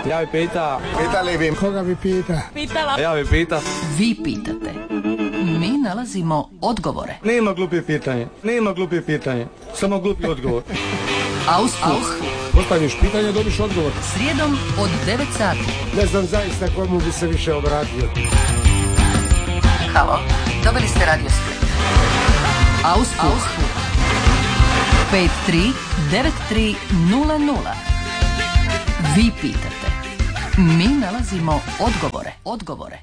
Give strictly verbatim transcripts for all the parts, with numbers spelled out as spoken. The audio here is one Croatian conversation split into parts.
Ja bi pita. Pitali bi. Koga bi pita? Pitala. Ja bi pita. Vi pitate. Mi nalazimo odgovore. Nema glupih pitanja. Nema glupih pitanja. Samo glupi odgovor. Auspuh. Postaviš pitanje, dobiš odgovor. Srijedom od devet sati. Ne znam zaista komu bi se više obratio. Halo, dobili ste Radio Split. Auspuh. Auspuh. pet tri devet tri nula nula. Vi pitate. Mi nalazimo odgovore. Odgovore.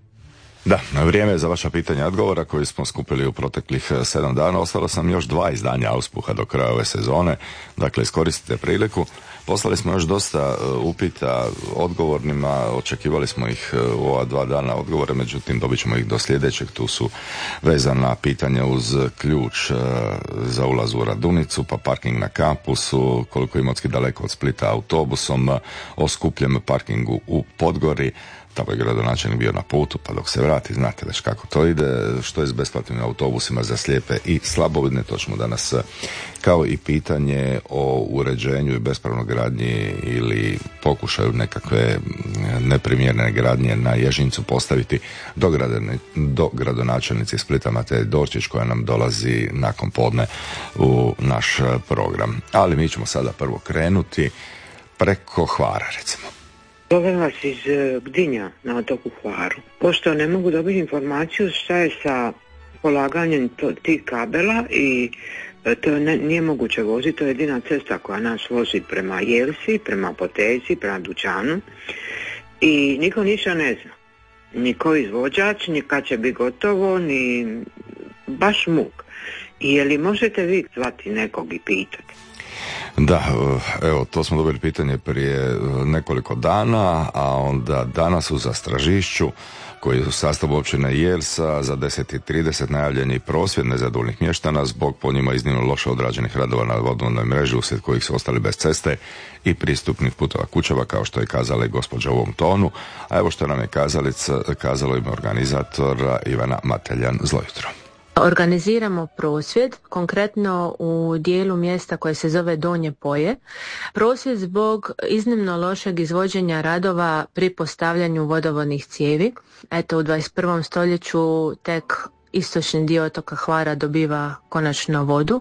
Da, vrijeme je za vaša pitanja i odgovora koji smo skupili u proteklih sedam dana. Ostalo sam još dva izdanja Auspuha do kraja ove sezone. Dakle, iskoristite priliku. Poslali smo još dosta upita odgovornima, očekivali smo ih u ova dva dana odgovore, međutim dobit ćemo ih do sljedećeg. Tu su vezana pitanja uz ključ za ulaz u Radunicu, pa parking na kampusu, koliko je Imotski daleko od Splita autobusom, o skupljem parkingu u Podgori. Tamo je gradonačelnik bio na putu, pa dok se vrati, znate već kako to ide, što je s besplatnim autobusima za slijepe i slabovidne, to ćemo danas, kao i pitanje o uređenju i bespravnoj gradnji ili pokušaju nekakve neprimjerne gradnje na Ježincu postaviti do, gradene, do gradonačelnice Splita Mateje Dorčić, koja nam dolazi nakon podne u naš program. Ali mi ćemo sada prvo krenuti preko Hvara, recimo. Zovem vas iz Gdinja na otoku Hvaru. Pošto ne mogu dobiti informaciju šta je sa polaganjem to, tih kabela i to ne, nije moguće voziti, to je jedina cesta koja nas vozi prema Jelsi, prema Apoteci, prema Dućanu i niko ništa ne zna. Niko izvođač, ni kad će biti gotovo, ni baš muk. I je li možete vi zvati nekog i pitati? Da, evo, to smo dobili pitanje prije nekoliko dana, a onda danas u Zastražišću, koji je u sastavu općine Jelsa, za deset i trideset najavljen je prosvjed nezadovoljnih mještana zbog po njima iznimno loše odrađenih radova na vodovodnoj mreži, uslijed kojih su ostali bez ceste i pristupnih putova kućava, kao što je kazala i gospođa u ovom tonu. A evo što nam je kazalica, kazalo ime organizatora Ivana Mateljan. Zlo jutro. Organiziramo prosvjed, konkretno u dijelu mjesta koje se zove Donje Poje. Prosvjed zbog iznimno lošeg izvođenja radova pri postavljanju vodovodnih cijevi. Eto, u dvadeset prvom stoljeću tek istočni dio otoka Hvara dobiva konačno vodu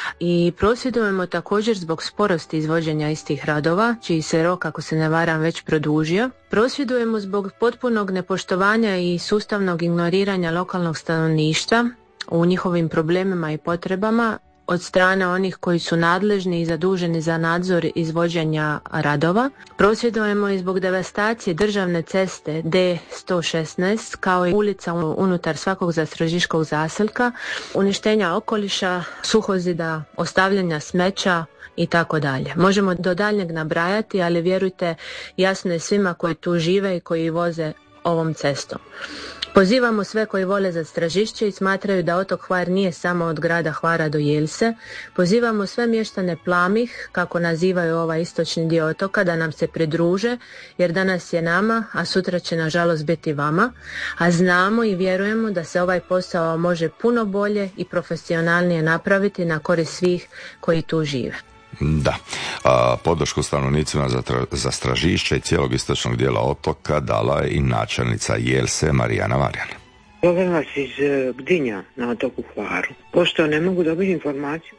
i prosvjedujemo također zbog sporosti izvođenja istih radova, čiji se rok, ako se ne varam, već produžio. Prosvjedujemo zbog potpunog nepoštovanja i sustavnog ignoriranja lokalnog stanovništva u njihovim problemima i potrebama od strane onih koji su nadležni i zaduženi za nadzor izvođenja radova. Prosvjedujemo i zbog devastacije državne ceste D sto šesnaest kao i ulica unutar svakog zastražiškog zaseljka, uništenja okoliša, suhozida, ostavljanja smeća i tako dalje. Možemo do daljnjeg nabrajati, ali vjerujte, jasno je svima koji tu žive i koji voze ovom cestom. Pozivamo sve koji vole Zastražišće i smatraju da otok Hvar nije samo od grada Hvara do Jelse. Pozivamo sve mještane Plamih, kako nazivaju ovaj istočni dio otoka, da nam se pridruže, jer danas je nama, a sutra će nažalost biti vama. A znamo i vjerujemo da se ovaj posao može puno bolje i profesionalnije napraviti na korist svih koji tu žive. Da, a, podršku stanovnicima za Zastražišće i cijelog istočnog dijela otoka dala je i načelnica Jelse Marijana Marjan. Zovem vas iz Gdinja na otoku Hvaru. Pošto ne mogu dobiti informaciju.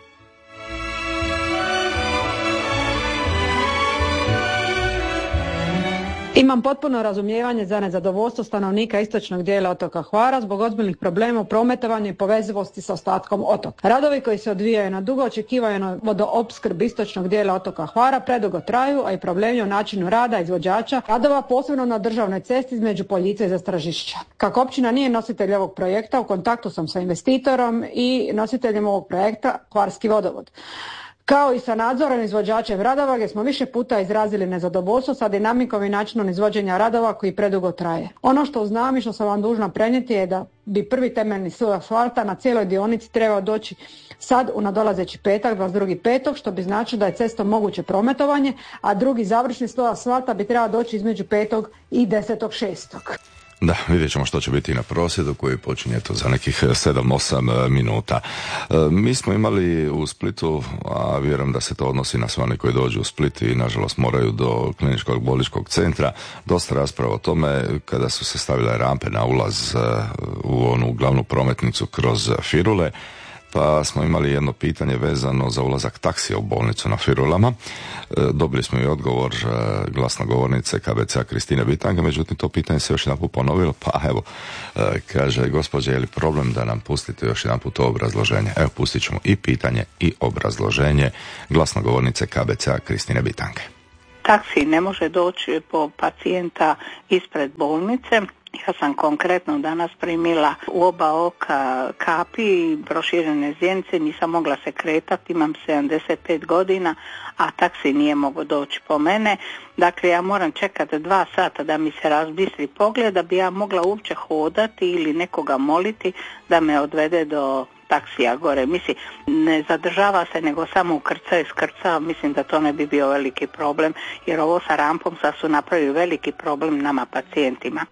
Imam potpuno razumijevanje za nezadovoljstvo stanovnika istočnog dijela otoka Hvara zbog ozbiljnih problema u prometovanju i povezivosti sa ostatkom otoka. Radovi koji se odvijaju na dugo očekivano vodoopskrbi istočnog dijela otoka Hvara predugo traju, a i problemi u načinu rada izvođača radova, posebno na državnoj cesti između Poljica i Zastražišća. Kako općina nije nositelj ovog projekta, u kontaktu sam sa investitorom i nositeljem ovog projekta Hvarski vodovod, kao i sa nadzorom izvođačem radova, gdje smo više puta izrazili nezadovoljstvo sa dinamikom i načinom izvođenja radova koji predugo traje. Ono što znam i što sam vam dužna prenijeti je da bi prvi temeljni sloj asfalta na cijeloj dionici trebao doći sad u nadolazeći petak, dvadeset drugi petog, što bi značilo da je cestom moguće prometovanje, a drugi završni sloj asfalta bi trebao doći između petog i desetog šestog. Da, vidjet ćemo što će biti na prosvjedu koji počinje to za nekih sedam osam minuta. E, mi smo imali u Splitu, a vjerujem da se to odnosi na sve one koji dođu u Split i nažalost moraju do kliničkog bolničkog centra, dosta rasprava o tome kada su se stavile rampe na ulaz u onu glavnu prometnicu kroz Firule. Pa smo imali jedno pitanje vezano za ulazak taksija u bolnicu na Firulama. E, dobili smo i odgovor e, glasnogovornice K B C-a Kristine Bitange, međutim to pitanje se još jedanput ponovilo, pa evo, e, kaže gospođa, je li problem da nam pustite još jedanput to obrazloženje? Evo, pustit ćemo i pitanje i obrazloženje glasnogovornice K B C-a Kristine Bitange. Taksi ne može doći po pacijenta ispred bolnice. Ja sam konkretno danas primila u oba oka kapi i proširene zjenice, nisam mogla se kretati, imam sedamdeset pet godina, a taksi nije mogao doći po mene. Dakle, ja moram čekati dva sata da mi se razbistri pogled, da bi ja mogla uopće hodati ili nekoga moliti da me odvede do taksija gore. Mislim, ne zadržava se, nego samo ukrca i skrca. Mislim da to ne bi bio veliki problem, jer ovo sa rampom sad su napravili veliki problem nama pacijentima.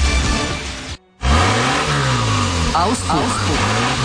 Ausflug.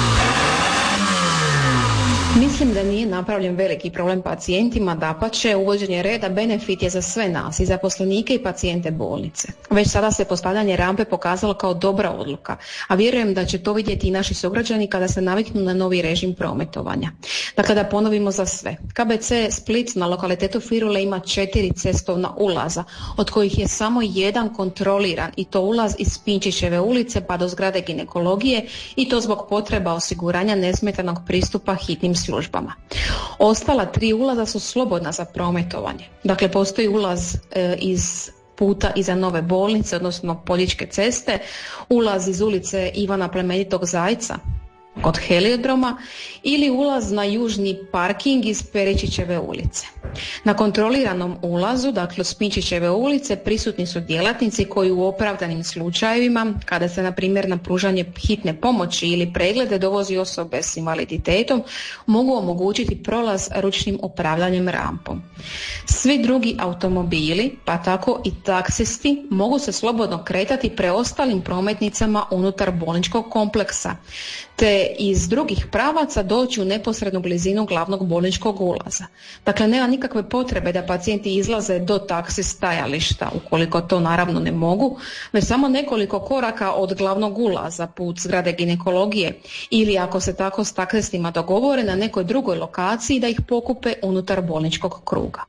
Mislim da nije napravljen veliki problem pacijentima, dapače, uvođenje reda benefit je za sve nas, i zaposlenike i pacijente bolnice. Već sada se postavljanje rampe pokazalo kao dobra odluka, a vjerujem da će to vidjeti i naši sugrađani kada se naviknu na novi režim prometovanja. Dakle, da ponovimo za sve. K B C Split na lokalitetu Firule ima četiri cestovna ulaza, od kojih je samo jedan kontroliran, i to ulaz iz Pinčićeve ulice pa do zgrade ginekologije, i to zbog potreba osiguranja nesmetanog pristupa hitnim službama. Ostala tri ulaza su slobodna za prometovanje. Dakle, postoji ulaz e, iz puta iza nove bolnice, odnosno Poljičke ceste, ulaz iz ulice Ivana Plemenitog Zajca kod Heliodroma ili ulaz na južni parking iz Peričićeve ulice. Na kontroliranom ulazu, dakle s Pinčićeve ulice, prisutni su djelatnici koji u opravdanim slučajevima, kada se na primjer na pružanje hitne pomoći ili preglede dovozi osobe s invaliditetom, mogu omogućiti prolaz ručnim upravljanjem rampom. Svi drugi automobili, pa tako i taksisti, mogu se slobodno kretati preostalim prometnicama unutar bolničkog kompleksa, te iz drugih pravaca doći u neposrednu blizinu glavnog bolničkog ulaza. Dakle, nema nikakve potrebe da pacijenti izlaze do taksi stajališta, ukoliko to naravno ne mogu, već samo nekoliko koraka od glavnog ulaza, put zgrade ginekologije, ili ako se tako s taksistima dogovore, na nekoj drugoj lokaciji da ih pokupe unutar bolničkog kruga.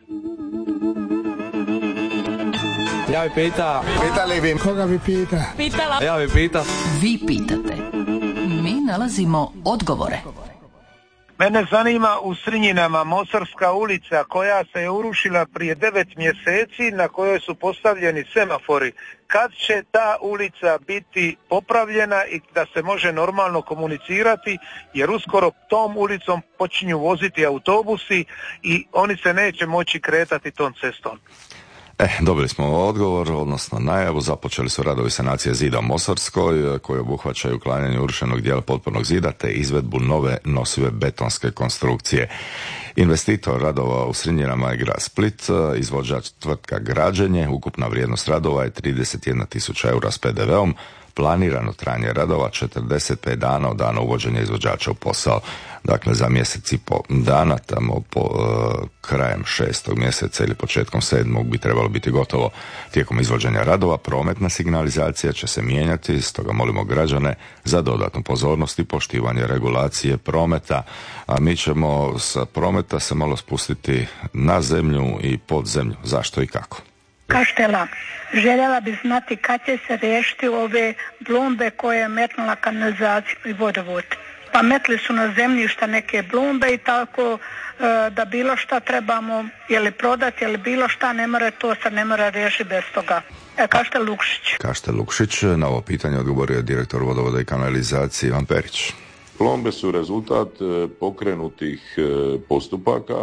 Ja bi pita. Pitali bi. Koga bi pita? Pitala. Ja bi pita. Vi pitate. Mi nalazimo odgovore. Mene zanima u Srinjinama Mosarska ulica koja se je urušila prije devet mjeseci, na kojoj su postavljeni semafori. Kad će ta ulica biti popravljena i da se može normalno komunicirati, jer uskoro tom ulicom počinju voziti autobusi i oni se neće moći kretati tom cestom. E, dobili smo odgovor, odnosno najavu. Započeli su radovi sanacije zida u Mosarskoj, koji obuhvaćaju uklanjanje urušenog dijela potpornog zida te izvedbu nove nosive betonske konstrukcije. Investitor radova u Srinjinama je grad Split, izvođač tvrtka Građenje. Ukupna vrijednost radova je trideset jedna tisuća eura s pe de veom. Planirano trajanje radova četrdeset pet dana od dana uvođenja izvođača u posao. Dakle, za mjesec i po dana, tamo po uh, krajem šestog mjeseca ili početkom sedmog bi trebalo biti gotovo. Tijekom izvođenja radova prometna signalizacija će se mijenjati, stoga molimo građane za dodatnu pozornost i poštivanje regulacije prometa, a mi ćemo sa prometa se malo spustiti na zemlju i pod zemlju. Zašto i kako? Kaštela, željela bi znati kad će se riješiti ove blombe koje je metnula kanalizaciju i vodovod. Pa metli su na zemljišta neke blombe i tako e, da bilo šta trebamo ili prodati ili bilo šta, ne mora to se ne mora riješiti bez toga. E, Kaštel Lukšić. Kaštel Lukšić, na ovo pitanje odgovorio je direktor vodovoda i kanalizacije Ivan Perić. Plombe su rezultat pokrenutih postupaka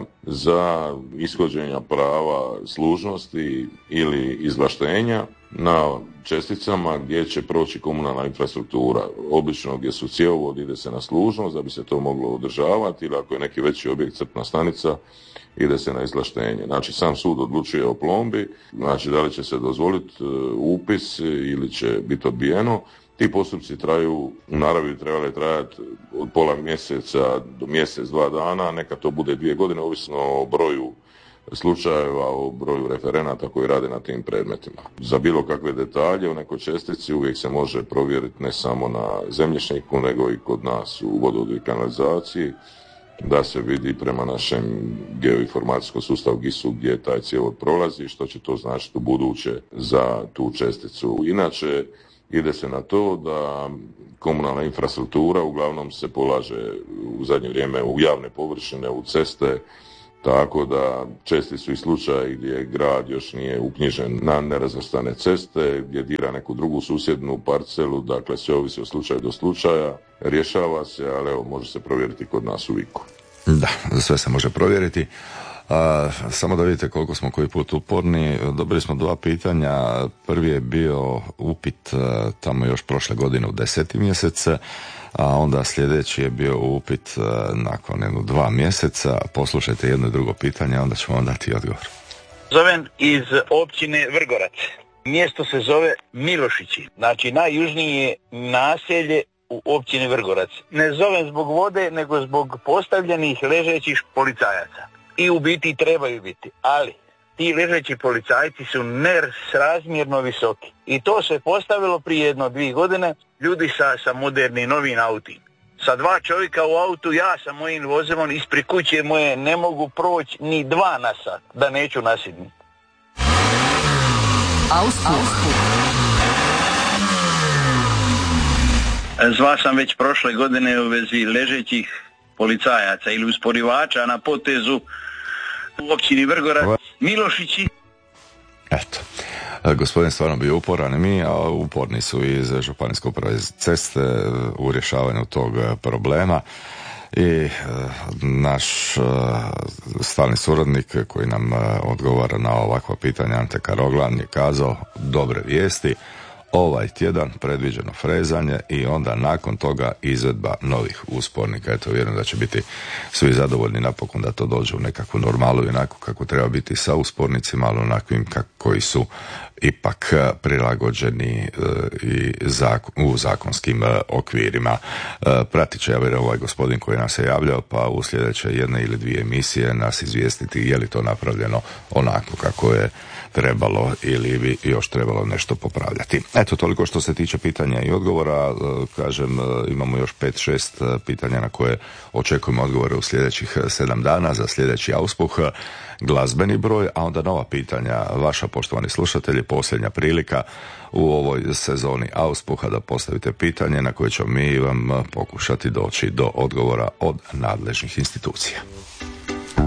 za ishođenja prava služnosti ili izvlaštenja na česticama gdje će proći komunalna infrastruktura. Obično gdje su cjevovodi ide se na služnost da bi se to moglo održavati, ili ako je neki veći objekt, crpna stanica, ide se na izvlaštenje. Znači sam sud odlučuje o plombi, znači da li će se dozvoliti upis ili će biti odbijeno. Ti postupci traju, u naravi trebali trajati od pola mjeseca do mjesec, dva dana, neka to bude dvije godine, ovisno o broju slučajeva, o broju referenata koji rade na tim predmetima. Za bilo kakve detalje u nekoj čestici uvijek se može provjeriti ne samo na zemljišniku, nego i kod nas u vodovodu i kanalizaciji, da se vidi prema našem geoinformacijskom sustavu G I S-u gdje taj cjevovod prolazi, što će to značiti u buduće za tu česticu. Inače, ide se na to da komunalna infrastruktura uglavnom se polaže u zadnje vrijeme u javne površine, u ceste, tako da česti su i slučaji gdje grad još nije uknjižen na nerazvrstane ceste, gdje dira neku drugu susjednu parcelu, dakle sve ovisi od slučaja do slučaja, rješava se, ali evo može se provjeriti kod nas u Viku. Da, sve se može provjeriti. A, samo da vidite koliko smo koji put uporni, dobili smo dva pitanja. Prvi je bio upit a, tamo još prošle godine u deseti mjesec, a onda sljedeći je bio upit a, nakon jedno dva mjeseca. Poslušajte jedno i drugo pitanje, onda ćemo vam dati odgovor. Zovem iz općine Vrgorac. Mjesto se zove Milošići, znači najjužnije naselje u općini Vrgorac. Ne zovem zbog vode, nego zbog postavljenih ležećih policajaca. I u biti trebaju biti, ali ti ležeći policajci su nesrazmjerno visoki. I to se postavilo prije jedno dvije godine, ljudi sa, sa modernim novim autima. Sa dva čovjeka u autu, ja sa mojim vozilom ispred kuće moje ne mogu proći ni dva na sat, da neću nasidni. Auspuh. Zva sam već prošle godine u vezi ležećih policajaca ili usporivača na potezu u općini Vrgorac, Milošići. Eto, gospodin stvarno bio uporan i mi, a uporni su iz Županijske uprave ceste u rješavanju tog problema. I naš stalni suradnik koji nam odgovara na ovakva pitanja, Ante Karoglan, je kazao dobre vijesti. Ovaj tjedan predviđeno frezanje i onda nakon toga izvedba novih uspornika. Eto, vjerujem da će biti svi zadovoljni napokon da to dođe u nekakvu normalu i onako kako treba biti sa uspornicima, ali onakvim koji su ipak prilagođeni e, i zakon, u zakonskim e, okvirima. E, pratit će, ja vjerujem, ovaj gospodin koji nas je javljao, pa u sljedeće jedne ili dvije emisije nas izvijestiti je li to napravljeno onako kako je trebalo ili bi još trebalo nešto popravljati. Eto, toliko što se tiče pitanja i odgovora. Kažem, imamo još pet šest pitanja na koje očekujemo odgovore u sljedećih sedam dana za sljedeći auspuh, glazbeni broj, a onda nova pitanja. Vaša, poštovani slušatelji, posljednja prilika u ovoj sezoni auspuha da postavite pitanje na koje ćemo mi vam pokušati doći do odgovora od nadležnih institucija.